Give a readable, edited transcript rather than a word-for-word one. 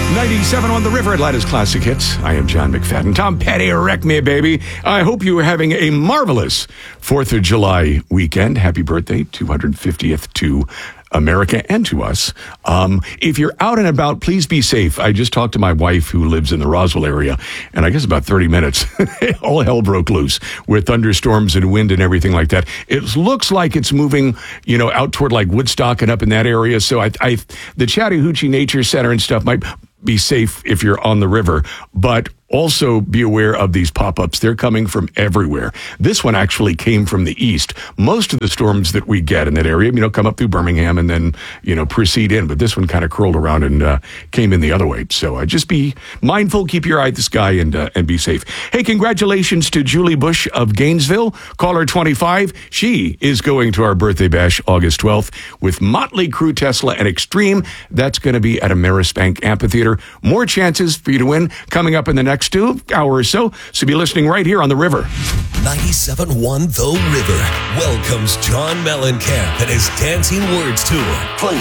97 on the River, Atlanta's classic hits. I am John McFadden. Tom Petty, wreck me, baby. I hope you are having a marvelous 4th of July weekend. Happy birthday, 250th to America and to us. If you're out and about, please be safe. I just talked to my wife who lives in the Roswell area, and I guess about 30 minutes, all hell broke loose with thunderstorms and wind and everything like that. It looks like it's moving, out toward like Woodstock and up in that area. So the Chattahoochee Nature Center and stuff might be safe if you're on the river, but also be aware of these pop-ups. They're coming from everywhere. This one actually came from the east. Most of the storms that we get in that area, come up through Birmingham and then, proceed in. But this one kind of curled around and came in the other way. So just be mindful, keep your eye at the sky and be safe. Hey, congratulations to Julie Bush of Gainesville, caller 25. She is going to our birthday bash August 12th with Motley Crue, Tesla, and Extreme. That's going to be at Amerisbank Amphitheater. More chances for you to win coming up in the next hour or so. So be listening right here on The River. 97.1 The River welcomes John Mellencamp and his Dancing Words Tour.